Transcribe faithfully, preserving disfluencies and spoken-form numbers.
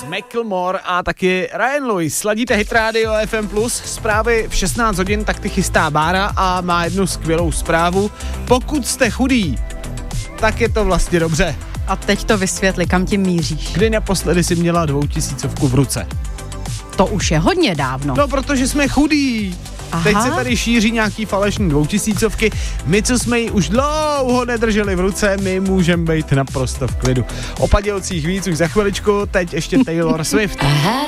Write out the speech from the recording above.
Macklemore a taky Ryan Lewis. Sladíte Hit Radio F M plus, zprávy v šestnáct hodin, tak ty chystá Bára a má jednu skvělou zprávu. Pokud jste chudý, tak je to vlastně dobře. A teď to vysvětli, kam tím míříš. Kdy naposledy si měla dvoutisícovku v ruce? To už je hodně dávno. No, protože jsme chudí. Aha. Teď se tady šíří nějaký falešný dvoutisícovky. My, co jsme ji už dlouho nedrželi v ruce, my můžeme být naprosto v klidu. O padělcích víc už za chviličku, teď ještě Taylor Swift.